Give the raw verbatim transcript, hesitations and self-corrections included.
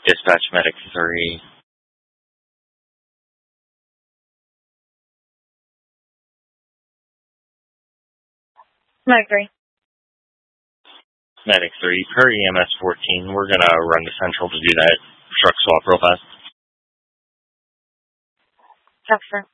Dispatch Medic three. Medic three. Medic three, per E M S fourteen, we're going to run to Central to do that truck swap real fast. That's for